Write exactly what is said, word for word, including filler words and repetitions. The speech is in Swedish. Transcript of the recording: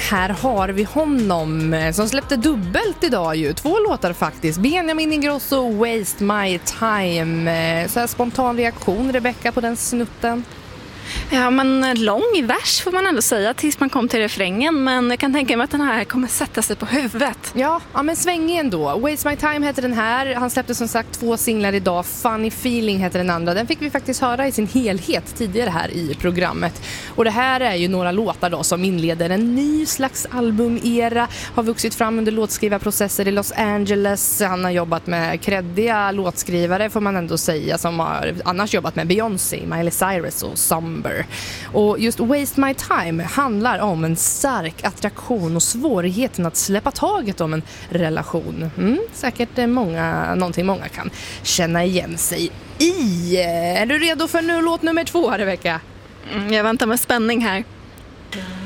här har vi honom som släppte dubbelt idag ju. Två låtar faktiskt. Benjamin Ingrosso, Waste My Time. Så här spontan reaktion, Rebecca, på den snutten. Ja, men lång i vers får man ändå säga tills man kom till refrängen. Men jag kan tänka mig att den här kommer sätta sig på huvudet. Ja, ja men svängig ändå. Waste My Time heter den här. Han släppte som sagt två singlar idag. Funny Feeling heter den andra. Den fick vi faktiskt höra i sin helhet tidigare här i programmet. Och det här är ju några låtar då som inleder en ny slags albumera. Har vuxit fram under låtskrivarprocesser i Los Angeles. Han har jobbat med kreddiga låtskrivare får man ändå säga. Som har annars jobbat med Beyoncé, Miley Cyrus och Summer. Och just Waste My Time handlar om en stark attraktion och svårigheten att släppa taget om en relation. Mm, säkert många, någonting många kan känna igen sig i. Är du redo för nu låt nummer två, Rebecca? Mm, jag väntar med spänning här.